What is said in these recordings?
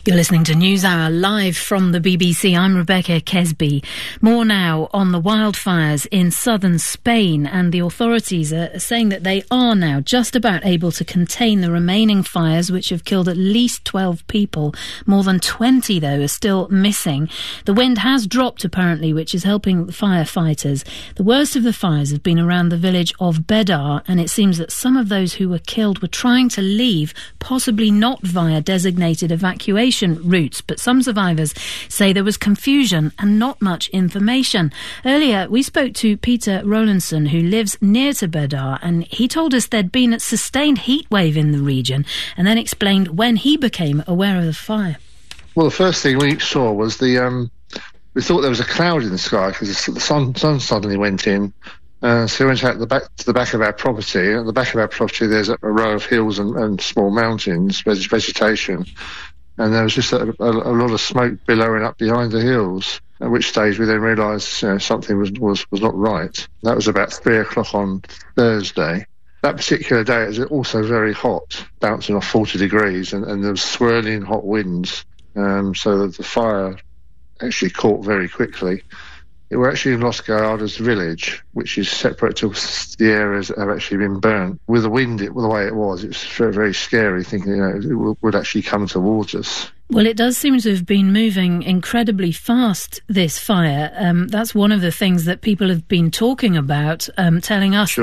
You're listening to NewsHour live from the BBC. I'm Rebecca Kesby. More now on the wildfires in southern Spain, and the authorities are saying that they are now just about able to contain the remaining fires, which have killed at least 12 people. More than 20, though, are still missing. The wind has dropped, apparently, which is helping the firefighters. The worst of the fires have been around the village of Bédar, and it seems that some of those who were killed were trying to leave, possibly not via designated evacuation routes, but some survivors say there was confusion and not much information. Earlier, we spoke to Peter Rowlandson, who lives near to Bédar, and he told us there'd been a sustained heat wave in the region, and then explained when he became aware of the fire. Well, the first thing we saw was we thought there was a cloud in the sky because the sun suddenly went in. So we went out to the back of our property. At the back of our property, there's a row of hills and small mountains, vegetation. And there was just a lot of smoke billowing up behind the hills, at which stage we then realised something was not right. That was about 3 o'clock on Thursday. That particular day it was also very hot, bouncing off 40 degrees, and there was swirling hot winds, so that the fire actually caught very quickly. We're actually in Los Gallardos village, which is separate to the areas that have actually been burnt. With the wind, the way it was very, very scary, thinking it would actually come towards us. Well, it does seem to have been moving incredibly fast, this fire. That's one of the things that people have been talking about, telling us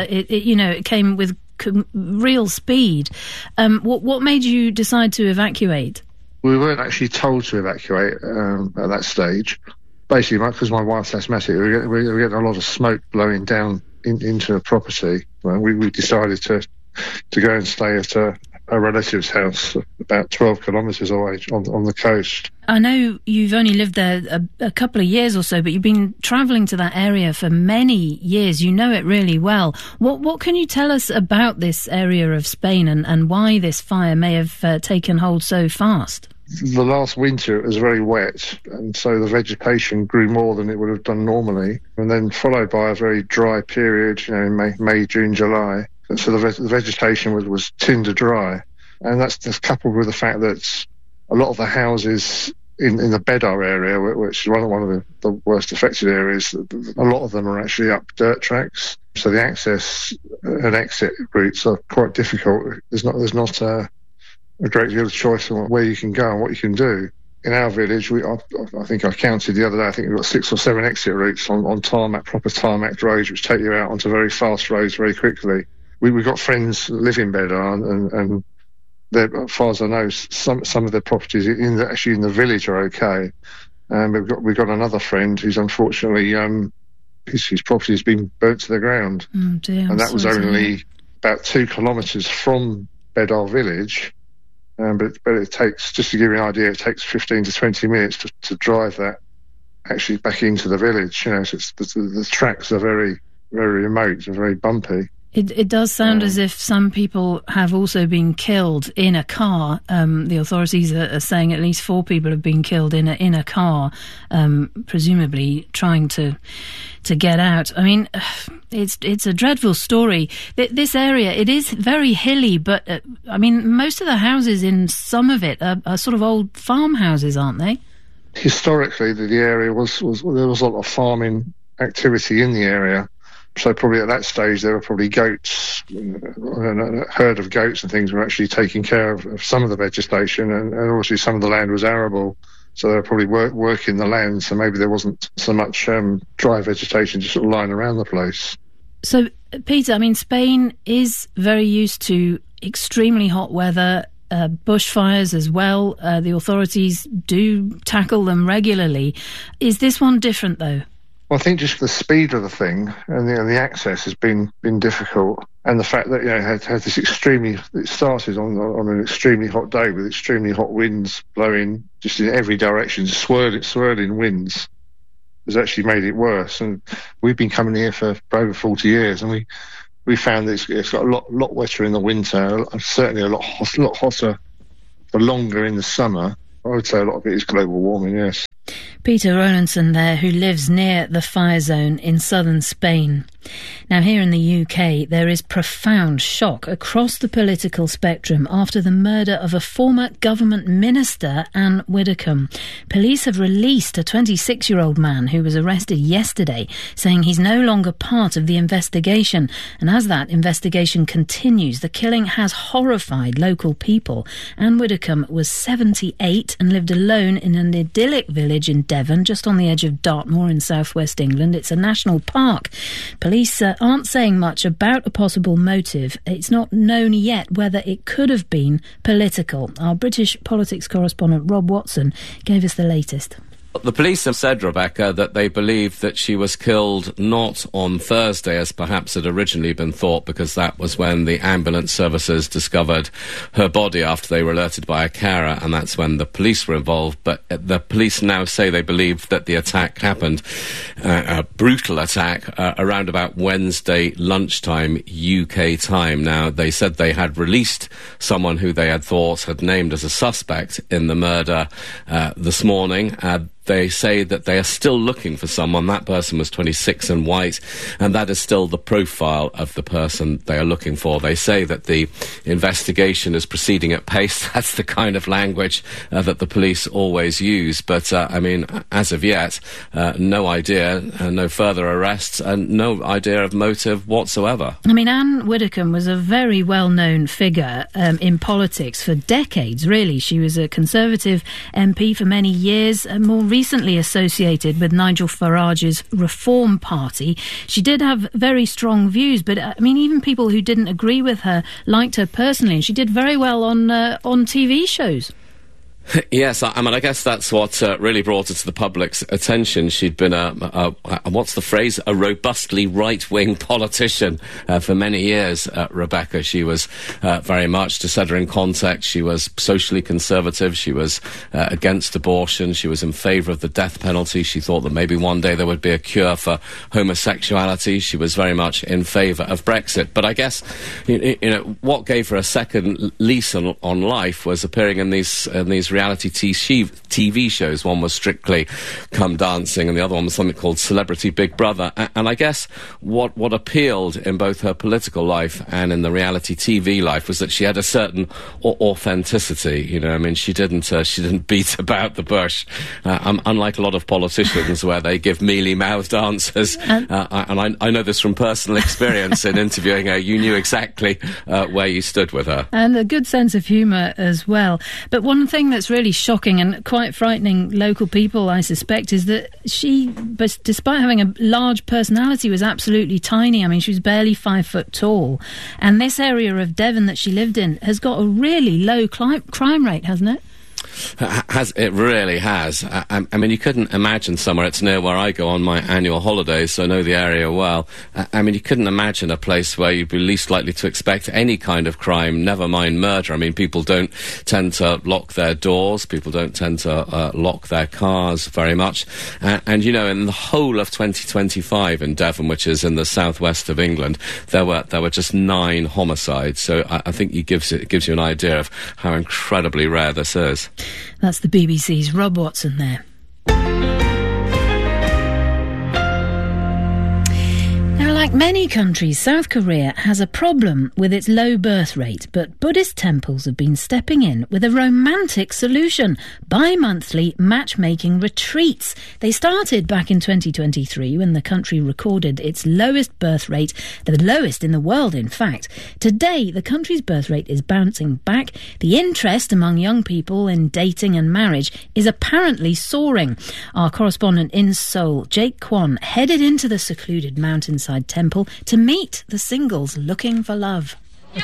it came with real speed. What made you decide to evacuate? We weren't actually told to evacuate at that stage. Basically, because my wife's asthmatic, we were getting a lot of smoke blowing down into the property. We decided to go and stay at a relative's house about 12 kilometres away on the coast. I know you've only lived there a couple of years or so, but you've been travelling to that area for many years. You know it really well. What can you tell us about this area of Spain and why this fire may have taken hold so fast? The last winter it was very wet, and so the vegetation grew more than it would have done normally, and then followed by a very dry period, in May, June, July. And so the vegetation was tinder dry, and that's coupled with the fact that a lot of the houses in the Bédar area, which is one of the worst affected areas, a lot of them are actually up dirt tracks, so the access and exit routes are quite difficult. There's not a great deal of choice on where you can go and what you can do. In our village, I think I counted the other day, I think we've got 6 or 7 exit routes on proper tarmac roads, which take you out onto very fast roads very quickly. We've got friends that live in Bédar, and as far as I know, some of their properties actually in the village are okay. We've got another friend who's unfortunately his property has been burnt to the ground. Oh dear, and that was only about 2 kilometres from Bédar village. But it takes, just to give you an idea, it takes 15 to 20 minutes to drive that actually back into the village. So the tracks are very, very remote and very bumpy. It does sound as if some people have also been killed in a car. The authorities are saying at least 4 people have been killed in a car, presumably trying to get out. I mean, it's a dreadful story. This area, it is very hilly, but I mean, most of the houses in some of it are sort of old farmhouses, aren't they? Historically, the area there was a lot of farming activity in the area. So probably at that stage there were probably goats, a herd of goats and things were actually taking care of some of the vegetation, and obviously some of the land was arable, so they were probably working the land, so maybe there wasn't so much dry vegetation just sort of lying around the place. So, Peter, I mean, Spain is very used to extremely hot weather, bushfires as well. The authorities do tackle them regularly. Is this one different, though? Well, I think just the speed of the thing and the access has been difficult, and the fact that it had this it started on an extremely hot day with extremely hot winds blowing just in every direction, swirling winds, has actually made it worse. And we've been coming here for over 40 years, and we found that it's got a lot wetter in the winter, certainly a lot hotter for longer in the summer. I would say a lot of it is global warming, yes. Peter Rowlandson there, who lives near the fire zone in southern Spain. Now, here in the UK, there is profound shock across the political spectrum after the murder of a former government minister, Anne Widdecombe. Police have released a 26-year-old man who was arrested yesterday, saying he's no longer part of the investigation. And as that investigation continues, the killing has horrified local people. Anne Widdecombe was 78 and lived alone in an idyllic village in Devon, just on the edge of Dartmoor in southwest England. It's a national park. Police aren't saying much about a possible motive. It's not known yet whether it could have been political. Our British politics correspondent Rob Watson gave us the latest. The police have said, Rebecca, that they believe that she was killed not on Thursday as perhaps had originally been thought, because that was when the ambulance services discovered her body after they were alerted by a carer, and that's when the police were involved. But the police now say they believe that the attack happened, a brutal attack, around about Wednesday lunchtime UK time. Now, they said they had released someone who they had thought had named as a suspect in the murder this morning. They say that they are still looking for someone. That person was 26 and white, and that is still the profile of the person they are looking for. They say that the investigation is proceeding at pace. That's the kind of language that the police always use. But, I mean, as of yet, no idea, no further arrests, and no idea of motive whatsoever. I mean, Anne Widdecombe was a very well-known figure in politics for decades, really. She was a Conservative MP for many years, more recently associated with Nigel Farage's Reform Party. She did have very strong views, but I mean, even people who didn't agree with her liked her personally, and she did very well on TV shows. Yes, I mean, I guess that's what really brought her to the public's attention. She'd been what's the phrase? A robustly right-wing politician for many years, Rebecca. She was very much, to set her in context, she was socially conservative. She was against abortion. She was in favour of the death penalty. She thought that maybe one day there would be a cure for homosexuality. She was very much in favour of Brexit. But I guess, you know, what gave her a second lease on life was appearing in these reality TV shows. One was Strictly Come Dancing, and the other one was something called Celebrity Big Brother. And I guess what appealed in both her political life and in the reality TV life was that she had a certain authenticity. You know, I mean, she didn't beat about the bush, unlike a lot of politicians where they give mealy-mouthed answers. And I know this from personal experience in interviewing her. You knew exactly where you stood with her. And a good sense of humour as well. But one thing that's really shocking and quite frightening local people, I suspect, is that she, despite having a large personality, was absolutely tiny. I mean, she was barely 5 foot tall. And this area of Devon that she lived in has got a really low crime rate, hasn't it? It really has. I mean, you couldn't imagine somewhere. It's near where I go on my annual holidays, so I know the area well. I mean, you couldn't imagine a place where you'd be least likely to expect any kind of crime, never mind murder. I mean, people don't tend to lock their doors. People don't tend to lock their cars very much. And, you know, in the whole of 2025 in Devon, which is in the southwest of England, there were just 9 homicides. So I think it gives you an idea of how incredibly rare this is. That's the BBC's Rob Watson there. Now, like many countries, South Korea has a problem with its low birth rate, but Buddhist temples have been stepping in with a romantic solution: bi-monthly matchmaking retreats. They started back in 2023 when the country recorded its lowest birth rate, the lowest in the world, in fact. Today, the country's birth rate is bouncing back. The interest among young people in dating and marriage is apparently soaring. Our correspondent in Seoul, Jake Kwon, headed into the secluded mountainside temple to meet the singles looking for love.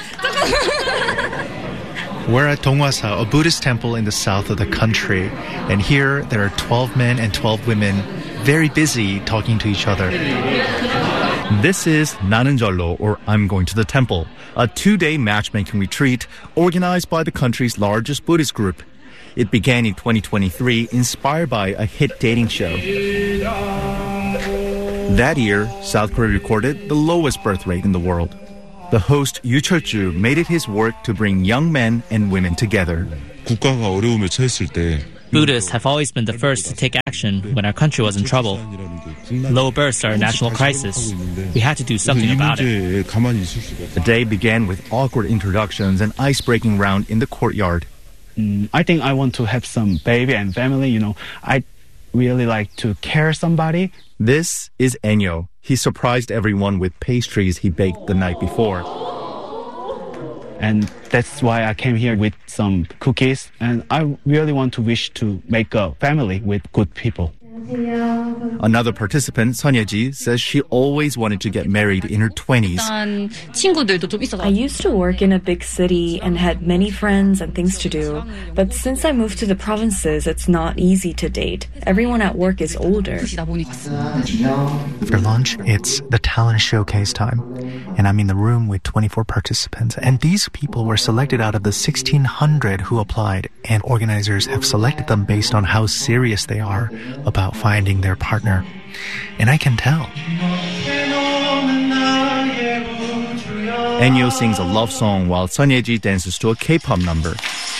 We're at Donghwasa, a Buddhist temple in the south of the country. And here there are 12 men and 12 women very busy talking to each other. This is 나는 절로, or I'm going to the temple, a 2-day matchmaking retreat organized by the country's largest Buddhist group. It began in 2023, inspired by a hit dating show. That year, South Korea recorded the lowest birth rate in the world. The host Yu Chul-ju made it his work to bring young men and women together. 국가가 어려움에 처했을 때 Buddhists have always been the first to take action when our country was in trouble. Low births are a national crisis. We had to do something about it. The day began with awkward introductions and ice-breaking round in the courtyard. I think I want to have some baby and family, I really like to care somebody. This is Enyo. He surprised everyone with pastries he baked the night before. And that's why I came here with some cookies. And I really want to wish to make a family with good people. Another participant, Son Ye-ji, says she always wanted to get married in her 20s. I used to work in a big city and had many friends and things to do. But since I moved to the provinces, it's not easy to date. Everyone at work is older. After lunch, it's the talent showcase time. And I'm in the room with 24 participants. And these people were selected out of the 1,600 who applied. And organizers have selected them based on how serious they are about finding their partner. And I can tell. Enyo sings a love song while Son Ye-ji dances to a K-pop number.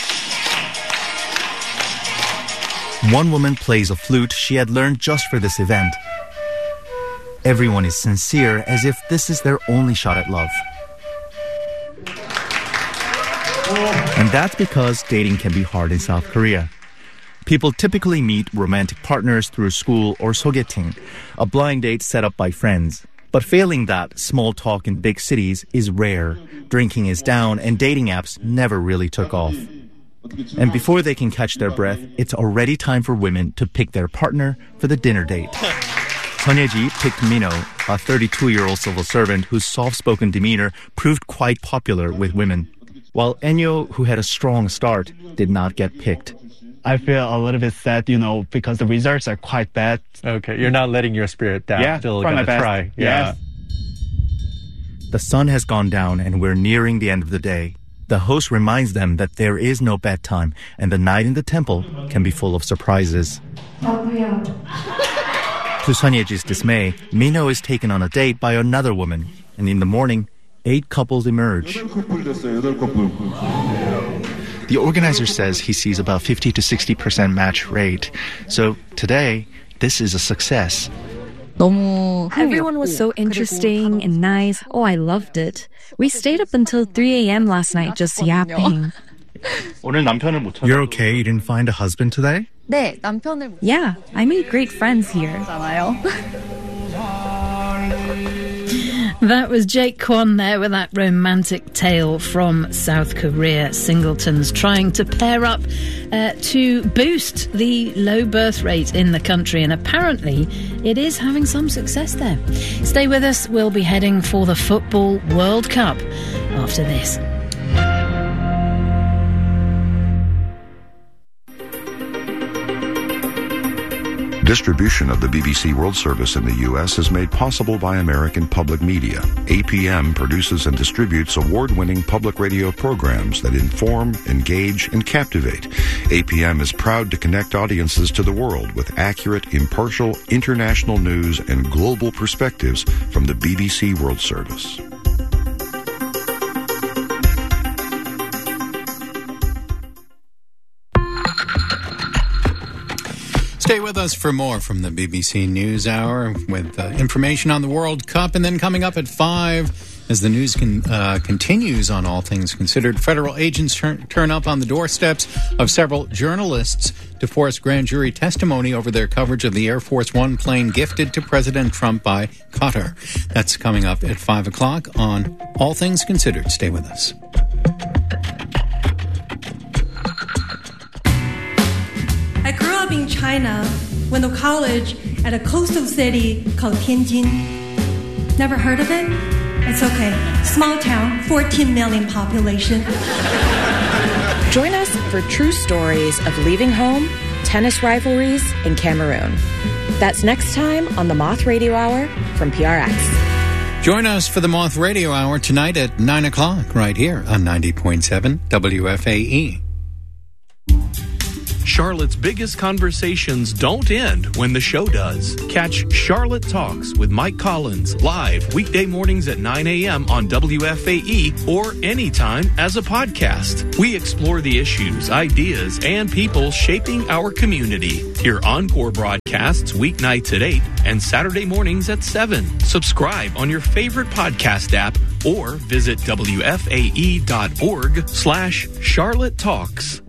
One woman plays a flute she had learned just for this event. Everyone is sincere, as if this is their only shot at love. And that's because dating can be hard in South Korea. People typically meet romantic partners through school or sogeting, a blind date set up by friends. But failing that, small talk in big cities is rare. Drinking is down and dating apps never really took off. And before they can catch their breath, it's already time for women to pick their partner for the dinner date. Son Ye-ji picked Mino, a 32-year-old civil servant whose soft-spoken demeanor proved quite popular with women. While Enyo, who had a strong start, did not get picked. I feel a little bit sad, because the results are quite bad. Okay, you're not letting your spirit down. Yeah, still gonna try. Yeah. Yes. The sun has gone down and we're nearing the end of the day. The host reminds them that there is no bedtime and the night in the temple can be full of surprises. To Son Ye-ji's dismay, Mino is taken on a date by another woman, and in the morning, 8 couples emerge. The organizer says he sees about 50 to 60% match rate. So today, this is a success. Everyone was so interesting and nice. Oh, I loved it. We stayed up until 3 a.m. last night just yapping. You're okay? You didn't find a husband today? Yeah, I made great friends here. That was Jake Kwon there with that romantic tale from South Korea. Singletons trying to pair up to boost the low birth rate in the country, and apparently it is having some success there. Stay with us. We'll be heading for the Football World Cup after this. Distribution of the BBC World Service in the U.S. is made possible by American Public Media. APM produces and distributes award-winning public radio programs that inform, engage, and captivate. APM is proud to connect audiences to the world with accurate, impartial, international news and global perspectives from the BBC World Service. Stay with us for more from the BBC News Hour with information on the World Cup. And then coming up at 5, as the news continues on All Things Considered, federal agents turn up on the doorsteps of several journalists to force grand jury testimony over their coverage of the Air Force One plane gifted to President Trump by Qatar. That's coming up at 5 o'clock on All Things Considered. Stay with us. I grew up in China, went to college at a coastal city called Tianjin. Never heard of it? It's okay. Small town, 14 million population. Join us for true stories of leaving home, tennis rivalries, and Cameroon. That's next time on the Moth Radio Hour from PRX. Join us for the Moth Radio Hour tonight at 9 o'clock right here on 90.7 WFAE. Charlotte's biggest conversations don't end when the show does. Catch Charlotte Talks with Mike Collins live weekday mornings at 9 a.m. on WFAE or anytime as a podcast. We explore the issues, ideas, and people shaping our community. Hear encore broadcasts weeknights at 8 and Saturday mornings at 7. Subscribe on your favorite podcast app or visit WFAE.org/Charlotte Talks.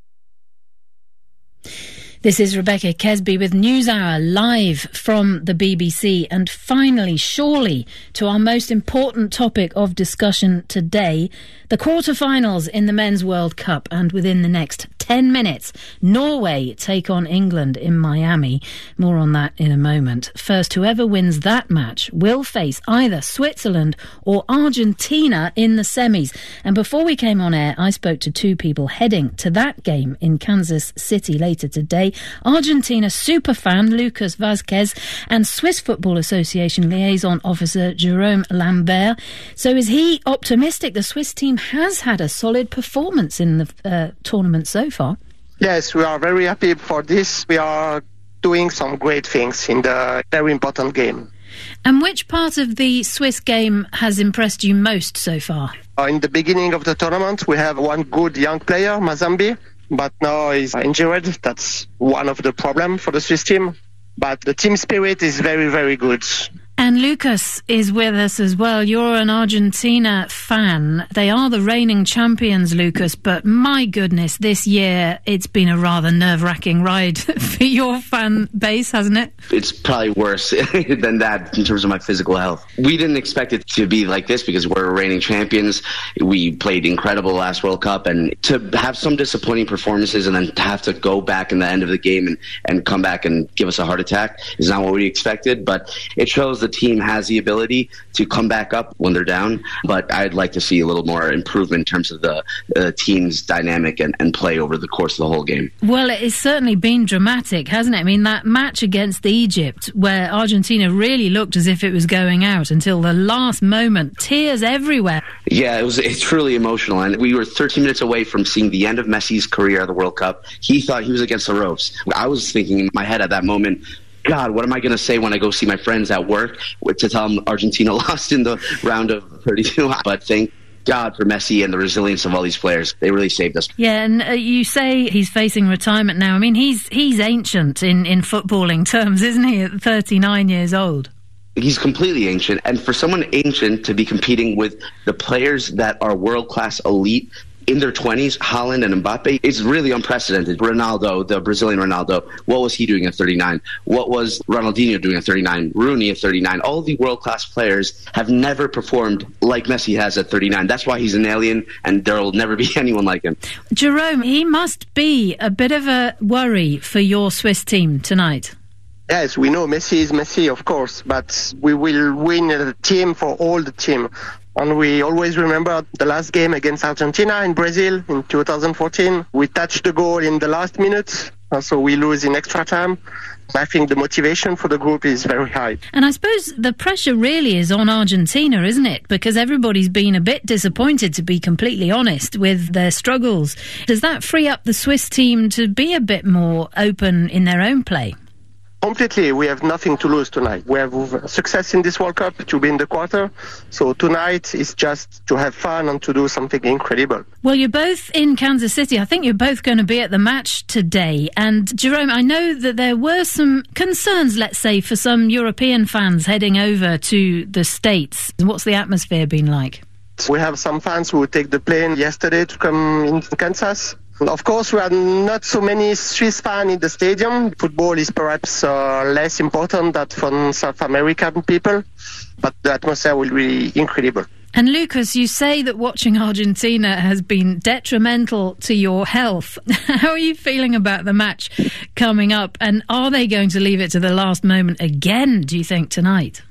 This is Rebecca Kesby with NewsHour live from the BBC. And finally, surely, to our most important topic of discussion today, the quarterfinals in the Men's World Cup. And within the next 10 minutes, Norway take on England in Miami. More on that in a moment. First, whoever wins that match will face either Switzerland or Argentina in the semis. And before we came on air, I spoke to two people heading to that game in Kansas City later today. Argentina superfan Lucas Vazquez and Swiss Football Association liaison officer Jerome Lambert. So is he optimistic the Swiss team has had a solid performance in the tournament so far? Yes, we are very happy for this. We are doing some great things in the very important game. And which part of the Swiss game has impressed you most so far? In the beginning of the tournament, we have one good young player, Mazambi, but now he's injured. That's one of the problems for the Swiss team. But the team spirit is very, very good. And Lucas is with us as well. You're an Argentina fan. They are the reigning champions, Lucas, but my goodness, this year it's been a rather nerve-wracking ride for your fan base, hasn't it? It's probably worse than that in terms of my physical health. We didn't expect it to be like this because we're reigning champions. We played incredible last World Cup, and to have some disappointing performances and then to have to go back in the end of the game and come back and give us a heart attack is not what we expected, but it shows the team has the ability to come back up when they're down, but I'd like to see a little more improvement in terms of the team's dynamic and play over the course of the whole game. Well, it's certainly been dramatic, hasn't it? I mean, that match against Egypt where Argentina really looked as if it was going out until the last moment, tears everywhere. Yeah, it's truly emotional, and we were 13 minutes away from seeing the end of Messi's career at the World Cup. He thought he was against the ropes. I was thinking in my head at that moment, God, what am I going to say when I go see my friends at work to tell them Argentina lost in the round of 32? But thank God for Messi and the resilience of all these players. They really saved us. Yeah, and you say he's facing retirement now. I mean, he's ancient in footballing terms, isn't he, at 39 years old? He's completely ancient. And for someone ancient to be competing with the players that are world-class elite in their 20s, Haaland and Mbappe, is really unprecedented. Ronaldo, the Brazilian Ronaldo, what was he doing at 39? What was Ronaldinho doing at 39? Rooney at 39? All the world-class players have never performed like Messi has at 39. That's why he's an alien, and there will never be anyone like him. Jerome, he must be a bit of a worry for your Swiss team tonight. Yes, we know Messi is Messi, of course, but we will win the team for all the team. And we always remember the last game against Argentina in Brazil in 2014. We touched the goal in the last minute, so we lose in extra time. I think the motivation for the group is very high. And I suppose the pressure really is on Argentina, isn't it? Because everybody's been a bit disappointed, to be completely honest, with their struggles. Does that free up the Swiss team to be a bit more open in their own play? Completely. We have nothing to lose tonight. We have success in this World Cup to be in the quarter. So tonight is just to have fun and to do something incredible. Well, you're both in Kansas City. I think you're both going to be at the match today. And Jerome, I know that there were some concerns, let's say, for some European fans heading over to the States. What's the atmosphere been like? We have some fans who take the plane yesterday to come into Kansas. Of course, we are not so many Swiss fans in the stadium. Football is perhaps less important than for South American people, but the atmosphere will be incredible. And Lucas, you say that watching Argentina has been detrimental to your health. How are you feeling about the match coming up? And are they going to leave it to the last moment again, do you think, tonight?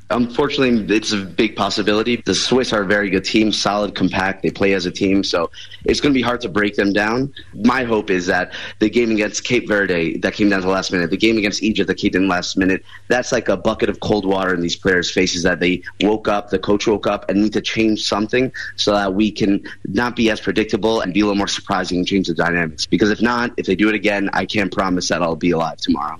Unfortunately, it's a big possibility. The Swiss are a very good team, solid, compact. They play as a team, so it's going to be hard to break them down. My hope is that the game against Cape Verde that came down to the last minute, the game against Egypt that came down to the last minute, that's like a bucket of cold water in these players' faces, that they woke up, the coach woke up, and need to change something so that we can not be as predictable and be a little more surprising and change the dynamics. Because if not, if they do it again, I can't promise that I'll be alive tomorrow.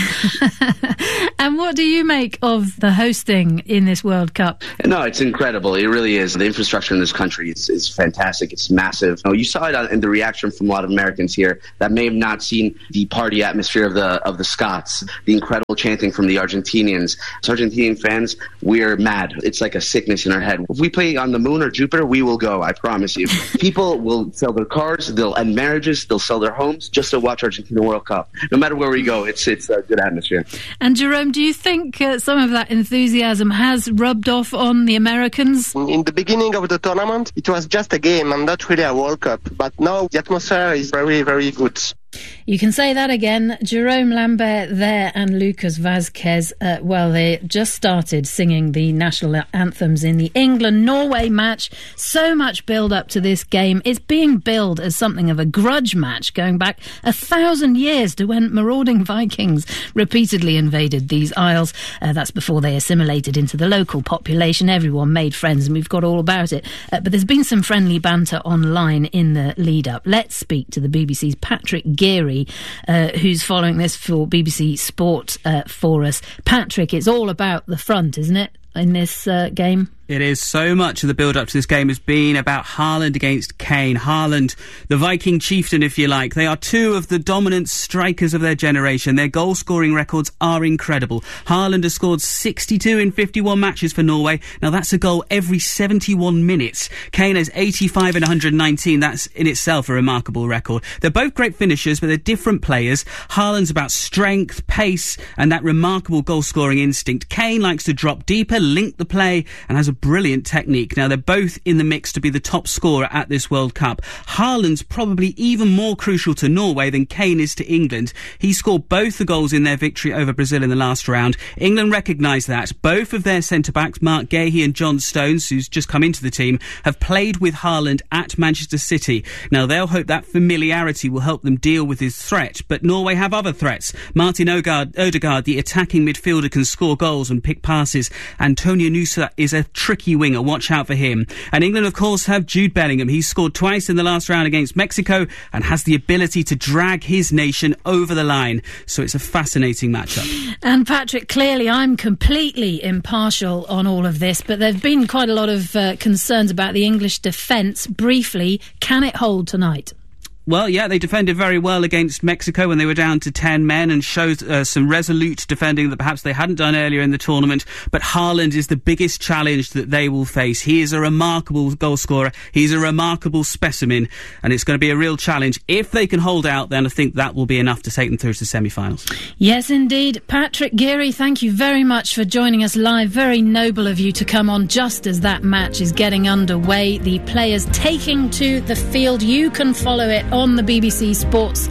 And what do you make of the hosting in this World Cup? No, it's incredible. It really is. The infrastructure in this country is fantastic. It's massive. You saw it in the reaction from a lot of Americans here that may have not seen the party atmosphere of the Scots, the incredible chanting from the Argentinians. As Argentinian fans, we're mad. It's like a sickness in our head. If we play on the moon or Jupiter, we will go, I promise you. People will sell their cars, they'll end marriages, they'll sell their homes just to watch Argentina World Cup. No matter where we go, it's a good atmosphere. And Jerome, do you think some of that enthusiasm has rubbed off on the Americans? In the beginning of the tournament, it was just a game and not really a World Cup. But now the atmosphere is very, very good. You can say that again. Jerome Lambert there and Lucas Vazquez, they just started singing the national anthems in the England-Norway match. So much build-up to this game. It's being billed as something of a grudge match going back 1,000 years to when marauding Vikings repeatedly invaded these isles. That's before they assimilated into the local population. Everyone made friends and we've got all about it. But there's been some friendly banter online in the lead-up. Let's speak to the BBC's Patrick Geary, who's following this for BBC Sport for us. Patrick, it's all about the front, isn't it, in this game? It is. So much of the build-up to this game has been about Haaland against Kane. Haaland, the Viking chieftain, if you like. They are two of the dominant strikers of their generation. Their goal-scoring records are incredible. Haaland has scored 62 in 51 matches for Norway. Now, that's a goal every 71 minutes. Kane has 85 in 119. That's in itself a remarkable record. They're both great finishers, but they're different players. Haaland's about strength, pace, and that remarkable goal-scoring instinct. Kane likes to drop deeper, link the play, and has a brilliant technique. Now, they're both in the mix to be the top scorer at this World Cup. Haaland's probably even more crucial to Norway than Kane is to England. He scored both the goals in their victory over Brazil in the last round. England recognise that. Both of their centre-backs, Mark Gahey and John Stones, who's just come into the team, have played with Haaland at Manchester City. Now, they'll hope that familiarity will help them deal with his threat, but Norway have other threats. Martin Odegaard, the attacking midfielder, can score goals and pick passes. Antonio Nusa is a tricky winger. Watch out for him. And England, of course, have Jude Bellingham. He's scored twice in the last round against Mexico and has the ability to drag his nation over the line. So it's a fascinating matchup. And Patrick, clearly I'm completely impartial on all of this, but there have been quite a lot of concerns about the English defence. Briefly, can it hold tonight? Well, yeah, they defended very well against Mexico when they were down to 10 men and showed some resolute defending that perhaps they hadn't done earlier in the tournament. But Haaland is the biggest challenge that they will face. He is a remarkable goal scorer. He's a remarkable specimen, and it's going to be a real challenge. If they can hold out, then I think that will be enough to take them through to the semi-finals. Yes, indeed. Patrick Geary, thank you very much for joining us live. Very noble of you to come on just as that match is getting underway. The players taking to the field. You can follow it on the BBC Sports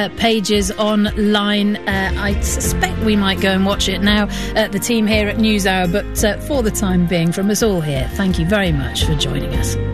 pages online. I suspect we might go and watch it now, the team here at NewsHour, but for the time being, from us all here, thank you very much for joining us.